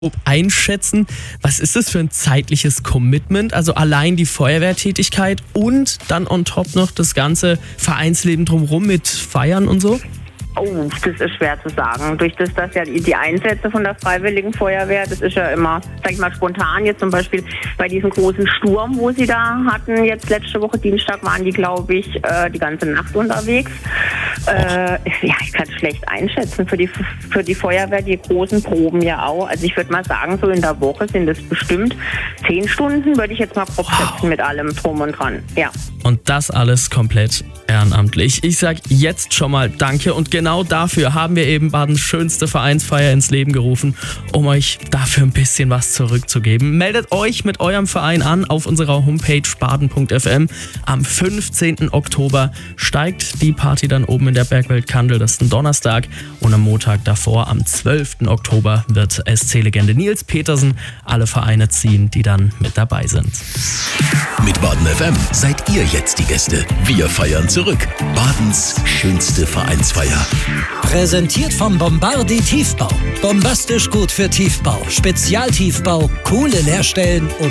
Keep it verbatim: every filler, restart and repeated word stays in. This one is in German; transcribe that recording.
einschätzen, was ist das für ein zeitliches Commitment? Also allein die Feuerwehrtätigkeit und dann on top noch das ganze Vereinsleben drumherum mit Feiern und so? Oh, das ist schwer zu sagen. Durch das, dass ja die Einsätze von der Freiwilligen Feuerwehr, das ist ja immer, sag ich mal, spontan. Jetzt zum Beispiel bei diesem großen Sturm, wo sie da hatten, jetzt letzte Woche Dienstag, waren die, glaube ich, äh, die ganze Nacht unterwegs. Äh, ja, ich kann es schlecht einschätzen. Für die, für die Feuerwehr, die großen Proben ja auch. Also ich würde mal sagen, so in der Woche sind es bestimmt zehn Stunden, würde ich jetzt mal grob schätzen, wow, mit allem drum und dran. Ja. Und das alles komplett ehrenamtlich. Ich sag jetzt schon mal Danke und genau dafür haben wir eben Badens schönste Vereinsfeier ins Leben gerufen, um euch dafür ein bisschen was zurückzugeben. Meldet euch mit eurem Verein an auf unserer Homepage baden punkt f m. Am fünfzehnten Oktober steigt die Party dann oben in der Bergwelt Kandel, das ist ein Donnerstag, und am Montag davor, am zwölften Oktober, wird S C-Legende Nils Petersen alle Vereine ziehen, die dann mit dabei sind. Mit Baden F M seid ihr jetzt die Gäste. Wir feiern zurück. Badens schönste Vereinsfeier. Präsentiert vom Bombardi Tiefbau. Bombastisch gut für Tiefbau. Spezialtiefbau, coole Leerstellen und